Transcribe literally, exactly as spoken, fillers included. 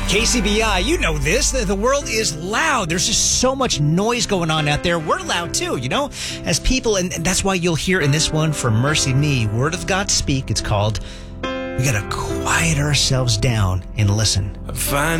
K C B I, you know this. The, the world is loud. There's just so much noise going on out there. We're loud too, you know, as people. And, and that's why you'll hear in this one from Mercy Me, Word of God Speak. It's called, we got to quiet ourselves down and listen. Find